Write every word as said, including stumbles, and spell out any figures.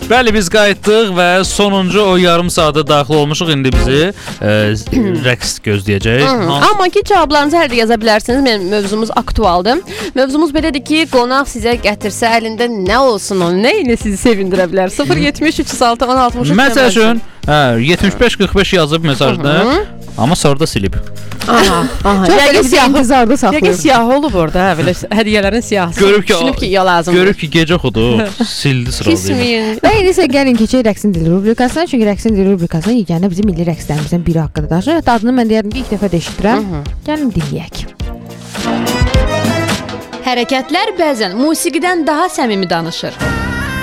Bəli, biz qayıtdıq və sonuncu o yarım saata daxil olmuşuq. İndi bizi e, rəqs gözləyəcək. Amma ki, cavablarınızı hər də yaza bilərsiniz. Mənim mövzumuz aktualdır. Mövzumuz belədir ki, qonaq sizə gətirsə əlində nə olsun o, nə ilə sizi sevindirə bilər? sıfır yetmiş üç yüz altı on altmış üç. Məsəl üçün, hə, yetmiş beş qırx beş yazıb mesajda, amma sonra da silib. Aha, aha. Yəqin intizarda saxlayır. Yəqin siyah olub orada, hə, belə hədiyyələrin siyahısı. Görüb ki, düşünüb ki, ya lazımdır. Görüb ki, gecə xudu, sildi sıralayıb. Kisməyin. Və indi gəlin keçək rəqsin dili rubrikasına. Çünki rəqsin dili rubrikasına yeganə bizim milli rəqslərimizdən biri haqqında danışır. Hətta adını mən deyərdim ki, ilk dəfə də eşidirəm. Gəlin dinləyək. Hərəkətlər bəzən musiqidən daha səmimi danışır.